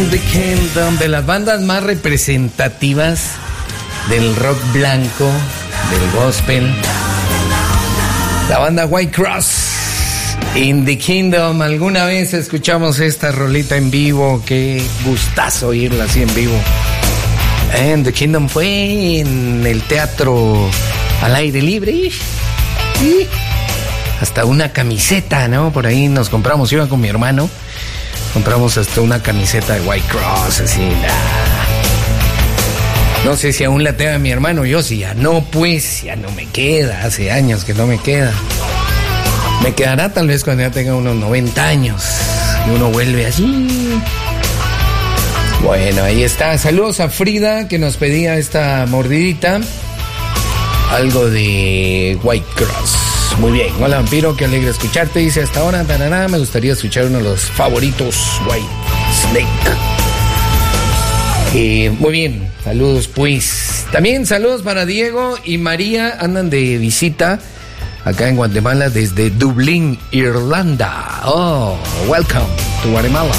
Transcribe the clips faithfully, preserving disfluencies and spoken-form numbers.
the Kingdom, de las bandas más representativas del rock blanco, del gospel. La banda White Cross, In the Kingdom. Alguna vez escuchamos esta rolita en vivo, qué gustazo oírla así en vivo. And the Kingdom fue en el teatro al aire libre. Y hasta una camiseta, ¿no? Por ahí nos compramos, iba con mi hermano. Compramos hasta una camiseta de White Cross, así, nah. No sé si aún la tenga mi hermano, yo sí, ya no, pues, ya no me queda, hace años que no me queda. Me quedará tal vez cuando ya tenga unos noventa años y uno vuelve así. Bueno, ahí está. Saludos a Frida, que nos pedía esta mordidita. Algo de White Cross. Muy bien. Hola, vampiro, qué alegre escucharte. Dice, hasta ahora, tarará, me gustaría escuchar uno de los favoritos, White Snake. Eh, muy bien, saludos pues. También saludos para Diego y María, andan de visita acá en Guatemala desde Dublín, Irlanda. Oh, welcome to Guatemala.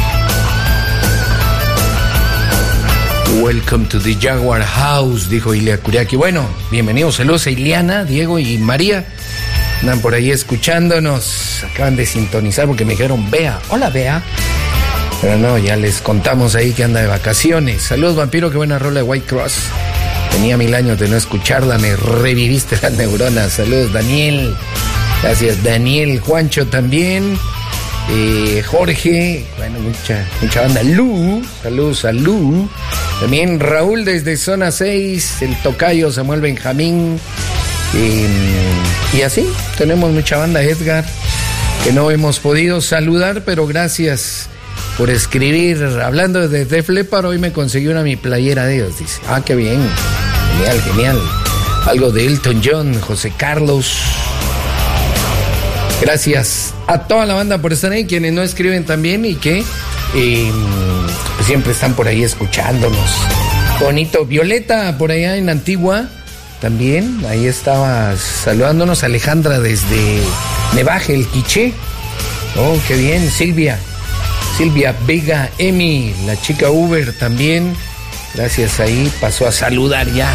Welcome to the Jaguar House, dijo Ilia Kuriaki. Bueno, bienvenidos, saludos a Iliana, Diego y María. Andan por ahí escuchándonos, acaban de sintonizar porque me dijeron Bea. Hola, Bea. Pero no, ya les contamos ahí que anda de vacaciones. Saludos, vampiro, qué buena rola de White Cross. Tenía mil años de no escucharla, me reviviste las neuronas. Saludos, Daniel. Gracias, Daniel. Juancho también. Eh, Jorge. Bueno, mucha, mucha banda. Lu. Saludos a Lu. También Raúl desde Zona seis. El tocayo Samuel Benjamín. Eh, y así, tenemos mucha banda. Edgar, que no hemos podido saludar, pero gracias por escribir. Hablando de Def Leppard, hoy me conseguí una mi playera de ellos, dice. Ah, qué bien. Genial, genial. Algo de Elton John, José Carlos. Gracias a toda la banda por estar ahí, quienes no escriben también y que eh, pues siempre están por ahí escuchándonos. Bonito. Violeta, por allá en Antigua, también. Ahí estaba saludándonos. Alejandra desde Nevaje, el Quiché. Oh, qué bien. Silvia. Silvia Vega, Emi, la chica Uber también. Gracias, ahí pasó a saludar ya.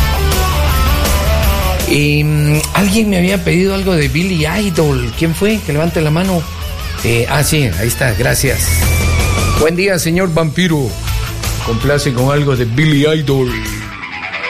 Eh, alguien me había pedido algo de Billy Idol. ¿Quién fue? Que levante la mano. Eh, ah, sí, ahí está, gracias. Buen día, señor vampiro. Complace con algo de Billy Idol.